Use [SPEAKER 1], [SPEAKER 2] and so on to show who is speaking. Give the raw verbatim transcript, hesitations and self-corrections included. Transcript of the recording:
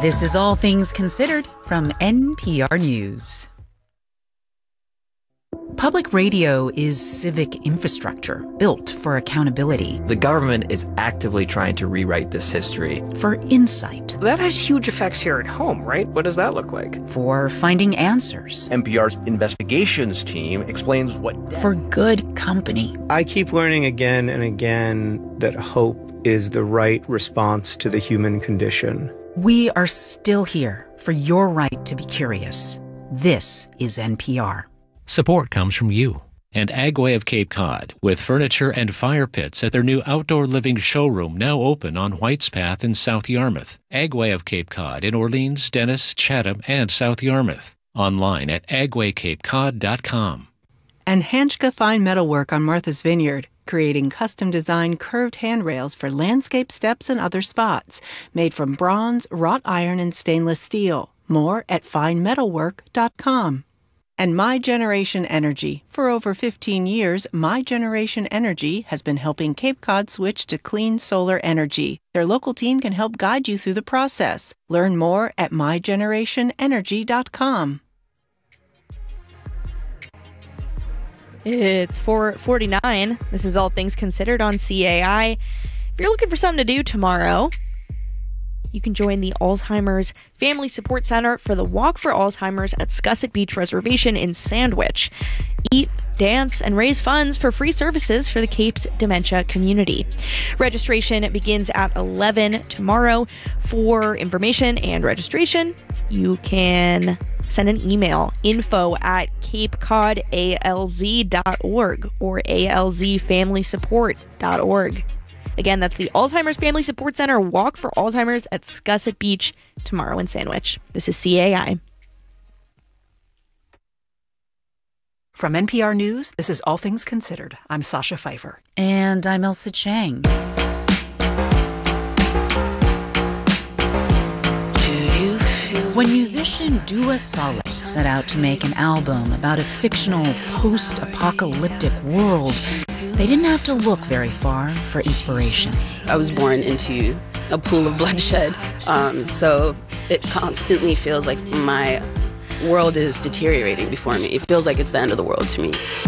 [SPEAKER 1] This is All Things Considered from N P R News. Public radio is civic infrastructure built for accountability.
[SPEAKER 2] The government is actively trying to rewrite this history.
[SPEAKER 1] For insight.
[SPEAKER 3] That has huge effects here at home, right? What does that look like?
[SPEAKER 1] For finding answers.
[SPEAKER 4] N P R's investigations team explains what...
[SPEAKER 1] For good company.
[SPEAKER 5] I keep learning again and again that hope is the right response to the human condition.
[SPEAKER 1] We are still here for your right to be curious. This is N P R.
[SPEAKER 6] Support comes from you and Agway of Cape Cod, with furniture and fire pits at their new outdoor living showroom now open on White's Path in South Yarmouth. Agway of Cape Cod in Orleans, Dennis, Chatham, and South Yarmouth. Online at agway cape cod dot com.
[SPEAKER 7] And Hanchka Fine Metalwork on Martha's Vineyard, creating custom-designed curved handrails for landscape steps and other spots, made from bronze, wrought iron, and stainless steel. More at fine metalwork dot com. And My Generation Energy. For over fifteen years, My Generation Energy has been helping Cape Cod switch to clean solar energy. Their local team can help guide you through the process. Learn more at my generation energy dot com.
[SPEAKER 8] It's four forty-nine. This is All Things Considered on C A I. If you're looking for something to do tomorrow, you can join the Alzheimer's Family Support Center for the Walk for Alzheimer's at Scusset Beach Reservation in Sandwich. Eat, dance, and raise funds for free services for the Cape's dementia community. Registration begins at eleven tomorrow. For information and registration, you can send an email, info at cape cod a l z dot org or a l z family support dot org. Again, that's the Alzheimer's Family Support Center Walk for Alzheimer's at Scusset Beach tomorrow in Sandwich. This is C A I.
[SPEAKER 9] From N P R News, this is All Things Considered. I'm Sasha Pfeiffer.
[SPEAKER 1] And I'm Elsa Chang. When musician Dua Saleh set out to make an album about a fictional post-apocalyptic world, they didn't have to look very far for inspiration.
[SPEAKER 10] I was born into a pool of bloodshed, um, so it constantly feels like my world is deteriorating before me. It feels like it's the end of the world to me.